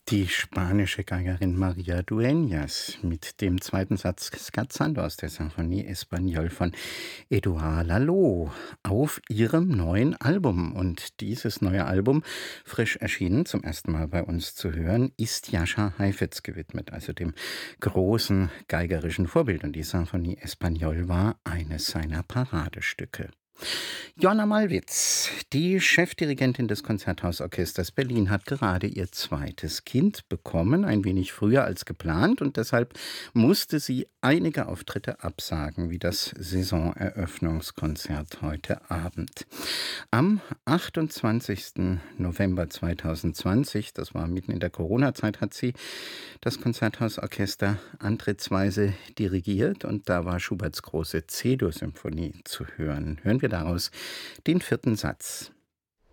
Die spanische Geigerin Maria Dueñas mit dem zweiten Satz Scherzando aus der Sinfonie Español von Édouard Laloux auf ihrem neuen Album. Und dieses neue Album, frisch erschienen, zum ersten Mal bei uns zu hören, ist Jascha Heifetz gewidmet, also dem großen geigerischen Vorbild. Und die Sinfonie Español war eines seiner Paradestücke. Jonna Malwitz, die Chefdirigentin des Konzerthausorchesters Berlin, hat gerade ihr zweites Kind bekommen, ein wenig früher als geplant, und deshalb musste sie einige Auftritte absagen, wie das Saisoneröffnungskonzert heute Abend. Am 28. November 2020, das war mitten in der Corona-Zeit, hat sie das Konzerthausorchester antrittsweise dirigiert, und da war Schuberts große C-Dur-Symphonie zu hören. Hören wir daraus den vierten Satz.